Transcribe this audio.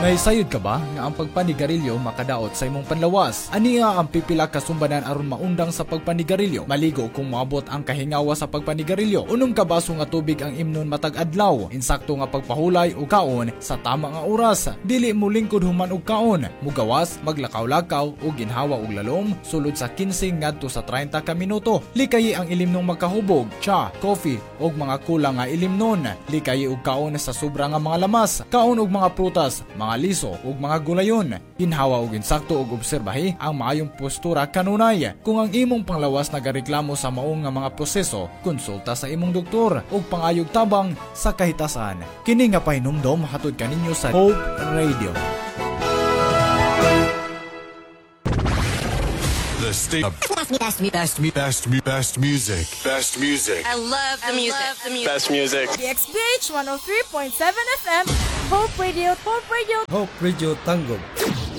Naisayod ka ba nga ang pagpanigarilyo makadaot sa imong panlawas? Aniya ang pipila kasumbanan aron maundang sa pagpanigarilyo? Maligo kung maabot ang kahingawa sa pagpanigarilyo. Unom ka baso nga tubig ang imnon matag adlaw. Insakto nga pagpahulay o kaon sa tama nga oras. Dili mo lingkod human og kaon. Mugawas, maglakaw-lakaw o ginhawa og lalom sulod sa 15 ngadto sa 30 ka minuto. Likayi ang ilimnong magkahubog, cha, coffee og mga kulang nga ilimnon. Likayi og kaon sa sobra nga mga lamas. Kaon og mga prutas, mga liso ug mga gulayon. Ginhawa og insakto og obserbahi ang maayong postura kanunay. Kung ang imong panglawas nagareklamo sa maong nga mga proseso, konsulta sa imong doktor ug pangayog tabang sa kahitasan. Kini nga pahinumdom hatod kaninyo sa Hope Radio. The best music. Best music. I love the music. Best music. DXBH 103.7 FM, Hope Radio, Hope Radio. Hope Radio Tanggol.